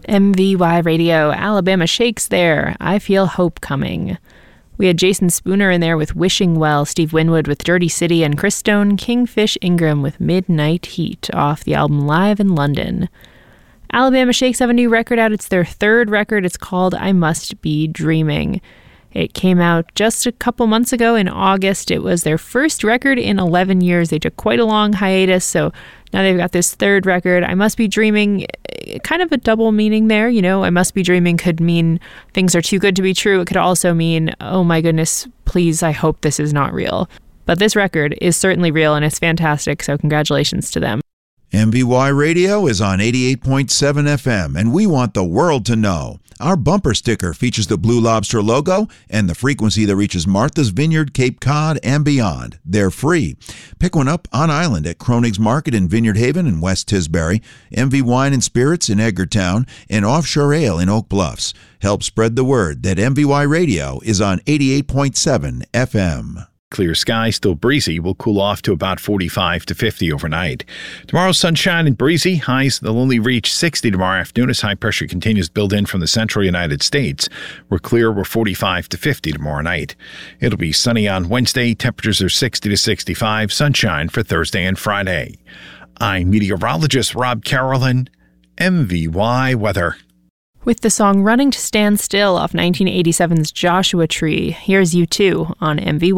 MVY Radio, Alabama Shakes there. I feel hope coming. We had Jason Spooner in there with Wishing Well, Steve Winwood with Dirty City, and Chris Stone, Kingfish Ingram with Midnight Heat off the album Live in London. Alabama Shakes have a new record out. It's their third record. It's called I Must Be Dreaming. It came out just a couple months ago in August. It was their first record in 11 years. They took quite a long hiatus, so now they've got this third record. I Must Be Dreaming, kind of a double meaning there. You know, I Must Be Dreaming could mean things are too good to be true. It could also mean, oh my goodness, please, I hope this is not real. But this record is certainly real, and it's fantastic, so congratulations to them. MVY Radio is on 88.7 FM, and we want the world to know. Our bumper sticker features the Blue Lobster logo and the frequency that reaches Martha's Vineyard, Cape Cod, and beyond. They're free. Pick one up on island at Kronig's Market in Vineyard Haven and West Tisbury, MV Wine and Spirits in Edgartown, and Offshore Ale in Oak Bluffs. Help spread the word that MVY Radio is on 88.7 FM. Clear sky, still breezy, will cool off to about 45 to 50 overnight. Tomorrow, sunshine and breezy. Highs will only reach 60 tomorrow afternoon as high pressure continues to build in from the central United States. We're clear, we're 45 to 50 tomorrow night. It'll be sunny on Wednesday. Temperatures are 60 to 65. Sunshine for Thursday and Friday. I'm meteorologist Rob Carolyn, MVY Weather. With the song Running to Stand Still off 1987's Joshua Tree, here's U2 on MVY.